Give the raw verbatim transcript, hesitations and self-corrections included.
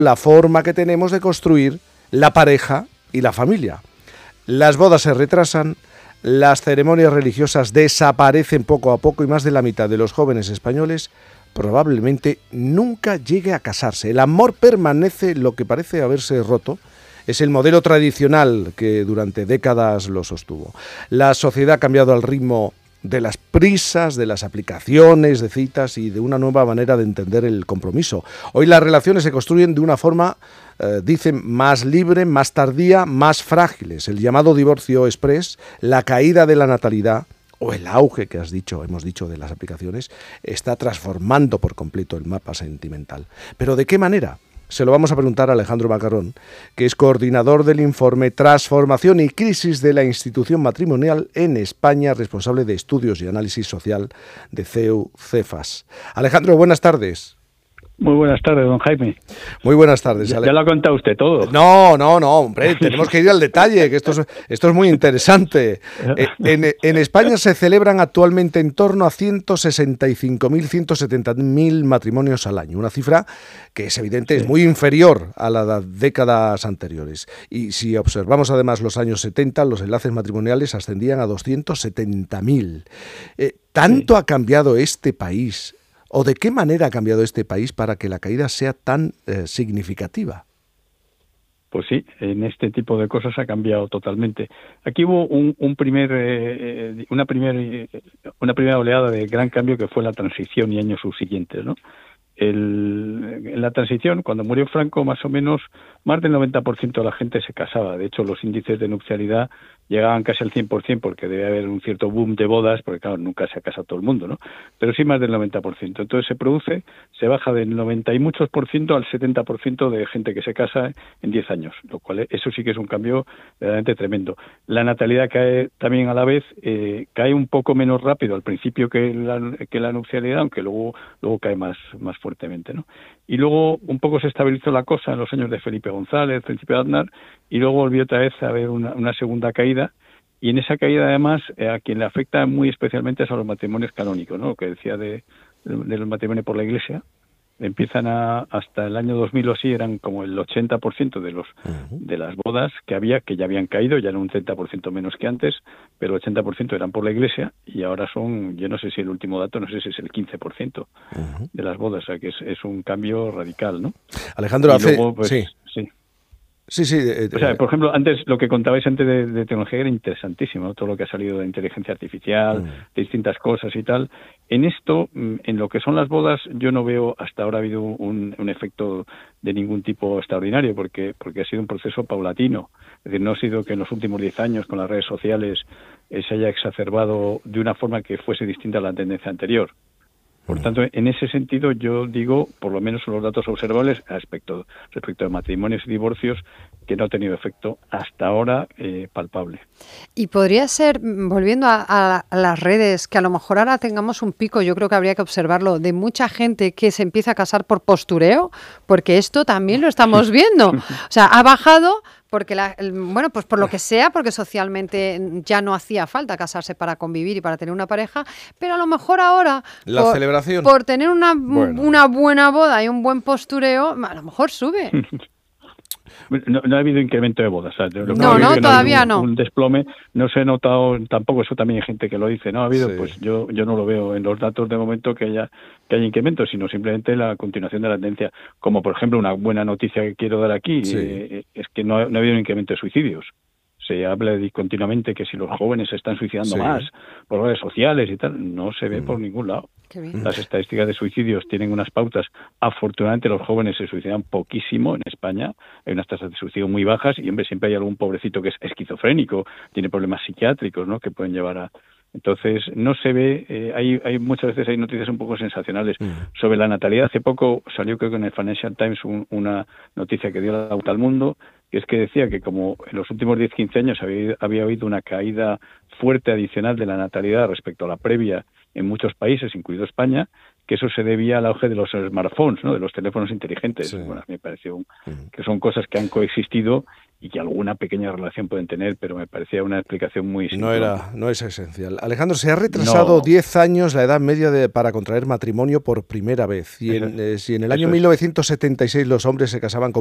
la forma que tenemos de construir la pareja y la familia. Las bodas se retrasan, las ceremonias religiosas desaparecen poco a poco y más de la mitad de los jóvenes españoles probablemente nunca llegue a casarse. El amor permanece, lo que parece haberse roto es el modelo tradicional que durante décadas lo sostuvo. La sociedad ha cambiado al ritmo de las prisas, de las aplicaciones de citas y de una nueva manera de entender el compromiso. Hoy las relaciones se construyen de una forma, eh, dicen, más libre, más tardía, más frágiles. El llamado divorcio express, la caída de la natalidad o el auge que has dicho, hemos dicho, de las aplicaciones, está transformando por completo el mapa sentimental. ¿Pero de qué manera? Se lo vamos a preguntar a Alejandro Macarrón, que es coordinador del informe Transformación y Crisis de la Institución Matrimonial en España, responsable de estudios y análisis social de C E U Cefas. Alejandro, buenas tardes. Muy buenas tardes, don Jaime. Muy buenas tardes. Ya, ya lo ha contado usted todo. No, no, no, hombre, tenemos que ir al detalle, que esto es, esto es muy interesante. En, en España se celebran actualmente en torno a ciento sesenta y cinco mil, ciento setenta mil matrimonios al año, una cifra que es evidente, es muy inferior a las décadas anteriores. Y si observamos además los años setenta, los enlaces matrimoniales ascendían a doscientos setenta mil. Eh, ¿Tanto sí. ha cambiado este país? ¿O de qué manera ha cambiado este país para que la caída sea tan eh, significativa? Pues sí, en este tipo de cosas ha cambiado totalmente. Aquí hubo un, un primer, eh, una, primer, una primera oleada de gran cambio que fue la transición y años subsiguientes, ¿no? El, en la transición, cuando murió Franco, más o menos, más del noventa por ciento de la gente se casaba. De hecho, los índices de nupcialidad llegaban casi al cien por ciento porque debe haber un cierto boom de bodas, porque claro, nunca se ha casado todo el mundo, ¿no? Pero sí más del noventa por ciento. Entonces se produce, se baja del noventa y muchos por ciento al setenta por ciento de gente que se casa en diez años, lo cual eso sí que es un cambio verdaderamente tremendo. La natalidad cae también a la vez, eh, cae un poco menos rápido al principio que la, que la nupcialidad, aunque luego, luego cae más, más fuertemente, ¿no? Y luego un poco se estabilizó la cosa en los años de Felipe González, Príncipe de Aznar, y luego volvió otra vez a haber una, una segunda caída. Y en esa caída, además, eh, a quien le afecta muy especialmente es a los matrimonios canónicos, ¿no? Lo que decía de, de, de los matrimonios por la Iglesia. Empiezan a, hasta el año dos mil o así, eran como el ochenta por ciento de los uh-huh. de las bodas que había, que ya habían caído, ya era un treinta por ciento menos que antes, pero el ochenta por ciento eran por la Iglesia, y ahora son, yo no sé si el último dato, no sé si es el quince por ciento uh-huh. de las bodas, o sea que es, es un cambio radical, ¿no? Alejandro, y hace... luego, pues, sí. sí. Sí, sí. Eh, o sea, por ejemplo, antes lo que contabais antes de, de tecnología era interesantísimo, ¿no? Todo lo que ha salido de inteligencia artificial, mm. de distintas cosas y tal. En esto, en lo que son las bodas, yo no veo hasta ahora ha habido un, un efecto de ningún tipo extraordinario, porque porque ha sido un proceso paulatino. Es decir, no ha sido que en los últimos diez años con las redes sociales eh, se haya exacerbado de una forma que fuese distinta a la tendencia anterior. Por tanto, en ese sentido, yo digo, por lo menos son los datos observables respecto, respecto de matrimonios y divorcios, que no ha tenido efecto hasta ahora eh, palpable. Y podría ser, volviendo a, a, a las redes, que a lo mejor ahora tengamos un pico, yo creo que habría que observarlo, de mucha gente que se empieza a casar por postureo, porque esto también lo estamos viendo. O sea, ha bajado porque, la, el, bueno, pues por lo que sea, porque socialmente ya no hacía falta casarse para convivir y para tener una pareja, pero a lo mejor ahora, la por, celebración, por tener una, bueno. una buena boda y un buen postureo, a lo mejor sube. No, no ha habido incremento de bodas. O sea, no, no, no, no todavía un, no. Un desplome, no se ha notado tampoco, eso también hay gente que lo dice, no ha habido, sí. Pues yo yo no lo veo en los datos de momento que haya que haya incremento, sino simplemente la continuación de la tendencia. Como por ejemplo, una buena noticia que quiero dar aquí, sí. eh, es que no ha, no ha habido un incremento de suicidios. Se habla de continuamente que si los jóvenes se están suicidando sí. más por redes sociales y tal, no se ve mm. por ningún lado. Las estadísticas de suicidios tienen unas pautas. Afortunadamente los jóvenes se suicidan poquísimo en España. Hay unas tasas de suicidio muy bajas y, hombre, siempre hay algún pobrecito que es esquizofrénico, tiene problemas psiquiátricos, ¿no?, que pueden llevar a... Entonces, no se ve... Eh, hay, hay muchas veces hay noticias un poco sensacionales mm. sobre la natalidad. Hace poco salió, creo que en el Financial Times, un, una noticia que dio la vuelta al mundo, que es que decía que como en los últimos diez a quince años había, había habido una caída fuerte adicional de la natalidad respecto a la previa en muchos países, incluido España, que eso se debía al auge de los smartphones, ¿no?, de los teléfonos inteligentes. Sí. Bueno, me pareció uh-huh. que son cosas que han coexistido y que alguna pequeña relación pueden tener, pero me parecía una explicación muy simple. No era, no es esencial. Alejandro, se ha retrasado diez no. años la edad media de, para contraer matrimonio por primera vez. Y en, eh, si en el año mil novecientos setenta y seis los hombres se casaban con